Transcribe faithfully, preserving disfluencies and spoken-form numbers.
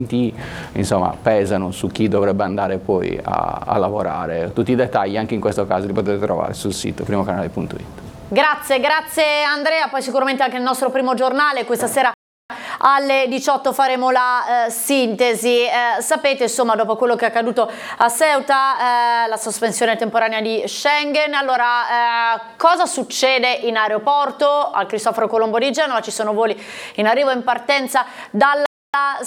insomma pesano su chi dovrebbe andare poi a, a lavorare. Tutti i dettagli anche in questo caso li potete trovare sul sito primocanale punto it. Grazie, grazie Andrea, poi sicuramente anche il nostro primo giornale questa sera alle diciotto faremo la eh, sintesi. Eh, sapete insomma dopo quello che è accaduto a Ceuta, eh, la sospensione temporanea di Schengen, allora eh, cosa succede in aeroporto? Al Cristoforo Colombo di Genova ci sono voli in arrivo e in partenza dalla